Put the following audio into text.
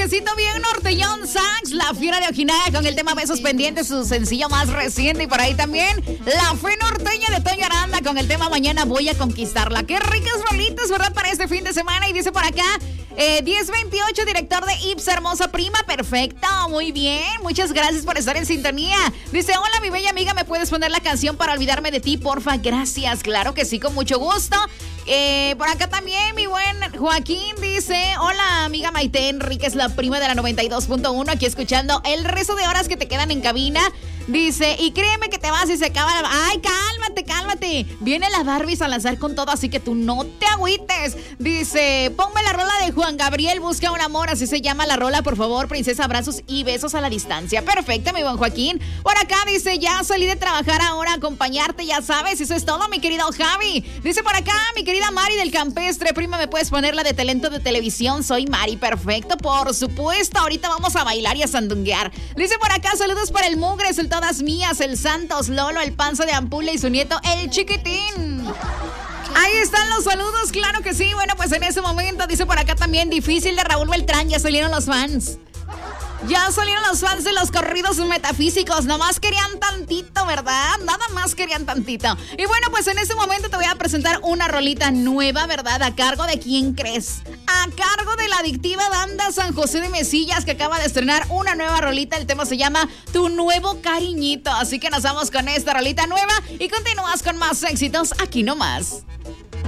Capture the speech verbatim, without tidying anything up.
trajecito bien norteñón, Sax, la fiera de Ojinaga con el tema Besos Pendientes, su sencillo más reciente. Y por ahí también la fe norteña de Toño Aranda con el tema Mañana Voy a Conquistarla. Qué ricas rolitas, ¿verdad? Para este fin de semana. Y dice por acá, eh, diez veintiocho, director de I P S, hermosa prima, perfecto, muy bien. Muchas gracias por estar en sintonía. Dice, hola, mi bella amiga, ¿me puedes poner la canción para olvidarme de ti, porfa? Gracias, claro que sí, con mucho gusto. Eh, por acá también mi buen Joaquín dice, hola amiga Maite Enríquez, la prima de la noventa y dos punto uno, aquí escuchando el resto de horas que te quedan en cabina. Dice, y créeme que te vas y se acaba la... Ay, cálmate, cálmate. Viene la Barbie a lanzar con todo, así que tú no te agüites. Dice, ponme la rola de Juan Gabriel, Busca un amor, así se llama la rola, por favor, princesa, abrazos y besos a la distancia. Perfecto, mi buen Joaquín. Por acá dice, ya salí de trabajar ahora, acompañarte, ya sabes, eso es todo, mi querido Javi. Dice por acá, mi querida Mari del Campestre, prima, ¿me puedes poner la de talento de televisión? Soy Mari, perfecto, por supuesto, ahorita vamos a bailar y a sandunguear. Dice por acá, saludos para el Mugres, el Todas Mías, el Santos, Lolo, el Panza de Ampula y su nieto, el Chiquitín. Ahí están los saludos, claro que sí. Bueno, pues en ese momento, dice por acá también, difícil de Raúl Beltrán, ya salieron los fans. Ya salieron los fans de los corridos metafísicos. Nomás querían tantito, ¿verdad? Nada más querían tantito. Y bueno, pues en este momento te voy a presentar una rolita nueva, ¿verdad? ¿A cargo de quién crees? A cargo de la adictiva banda San José de Mesillas, que acaba de estrenar una nueva rolita. El tema se llama Tu Nuevo Cariñito. Así que nos vamos con esta rolita nueva y continúas con más éxitos aquí nomás.